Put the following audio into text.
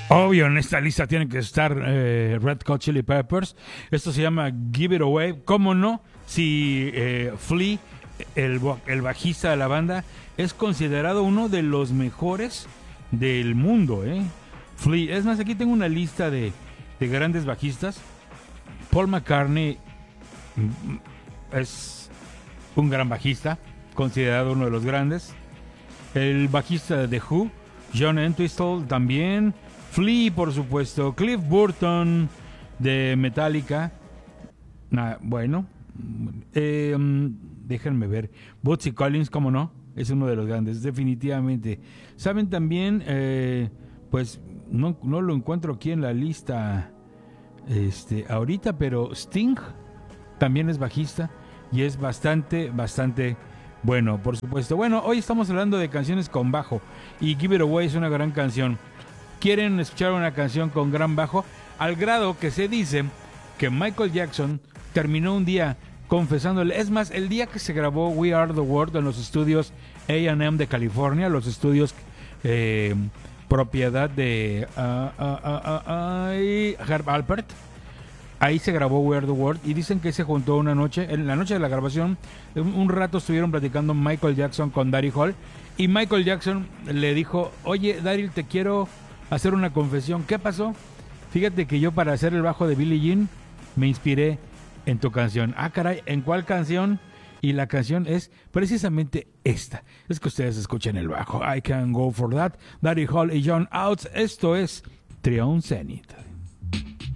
Obvio, en esta lista tienen que estar Red Hot Chili Peppers. Esto se llama Give It Away. ¿Cómo no? Si Flea, el bajista de la banda, es considerado uno de los mejores del mundo, Flea. Es más, aquí tengo una lista de grandes bajistas. Paul McCartney es un gran bajista, considerado uno de los grandes. El bajista de The Who, John Entwistle, también. Flea, por supuesto. Cliff Burton de Metallica. Bueno, déjenme ver. Bootsy Collins, cómo no, es uno de los grandes, definitivamente. Saben también, pues no lo encuentro aquí en la lista ahorita, pero Sting también es bajista y es bastante bueno, por supuesto. Bueno, hoy estamos hablando de canciones con bajo y Give It Away es una gran canción. ¿Quieren escuchar una canción con gran bajo? Al grado que se dice que Michael Jackson terminó un día confesándole, es más, el día que se grabó We Are The World en los estudios A&M de California, los estudios propiedad de Herb Alpert, ahí se grabó We Are The World y dicen que se juntó una noche, en la noche de la grabación, un rato estuvieron platicando Michael Jackson con Daryl Hall y Michael Jackson le dijo, oye Daryl, te quiero hacer una confesión. ¿Qué pasó? Fíjate que yo para hacer el bajo de Billie Jean me inspiré en tu canción. Ah, caray, ¿en cuál canción? Y la canción es precisamente esta. Es que ustedes escuchen el bajo. I Can Go For That, Daryl Hall y John Oates. Esto es Triumph Zenith.